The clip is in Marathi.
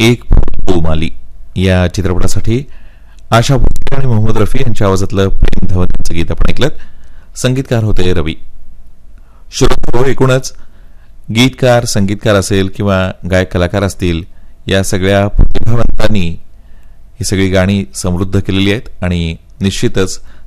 एक माली या चित्रपटासाठी आशा भोसले आणि मोहम्मद रफी यांच्या आवाजातलं प्रेम धवन यांचं गीत आपण ऐकलं. संगीतकार होते रवी. श्रोतो, एकूणच गीतकार, संगीतकार असेल किंवा गायक कलाकार असतील, या सगळ्या प्रतिभावंतांनी ही सगळी गाणी समृद्ध केलेली आहेत आणि निश्चितच